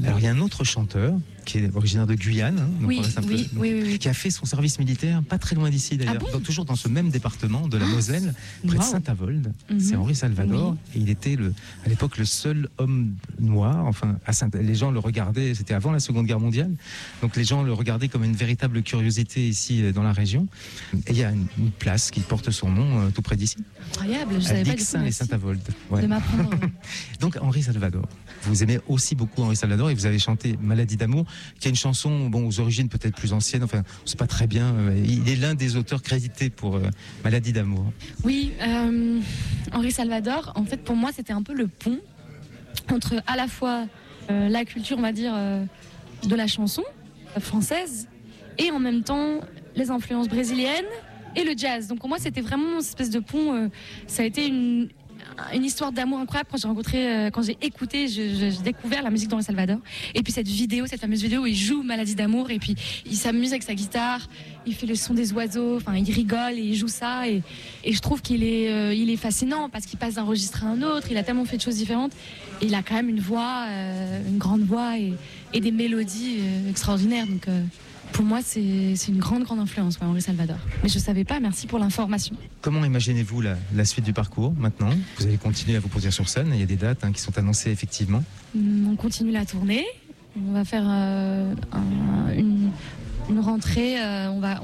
Alors il y a un autre chanteur qui est originaire de Guyane, donc Oui, on reste un peu- oui. qui a fait son service militaire pas très loin d'ici d'ailleurs, Ah bon toujours dans ce même département de la Moselle, près de Wow. Saint-Avold. C'est Henri Salvador, et il était à l'époque le seul homme noir. Enfin, les gens le regardaient, c'était avant la Seconde Guerre mondiale, donc les gens le regardaient comme une véritable curiosité ici dans la région. Et il y a une place qui porte son nom tout près d'ici, Incroyable, je à savais pas du tout. Dixin et Merci Saint-Avold. Ouais. de m'apprendre. Donc Henri Salvador. Vous aimez aussi beaucoup Henri Salvador et vous avez chanté Maladie d'amour, qui est une chanson aux origines peut-être plus anciennes, enfin on sait pas très bien. Il est l'un des auteurs crédités pour Maladie d'amour. Oui, Henri Salvador, en fait pour moi c'était un peu le pont entre à la fois la culture, on va dire, de la chanson française et en même temps les influences brésiliennes et le jazz. Donc pour moi c'était vraiment une espèce de pont, ça a été une histoire d'amour incroyable quand j'ai écouté, j'ai découvert la musique d'Henri Salvador. Et puis cette fameuse vidéo où il joue Maladie d'amour et puis il s'amuse avec sa guitare, il fait le son des oiseaux, enfin il rigole et il joue ça et je trouve qu'il est fascinant parce qu'il passe d'un registre à un autre, il a tellement fait de choses différentes et il a quand même une voix, une grande voix et des mélodies extraordinaires. Donc pour moi, c'est une grande influence, Henri Salvador. Mais je ne savais pas, merci pour l'information. Comment imaginez-vous la suite du parcours maintenant? Vous allez continuer à vous produire sur scène, il y a des dates qui sont annoncées effectivement. On continue la tournée, on va faire une rentrée,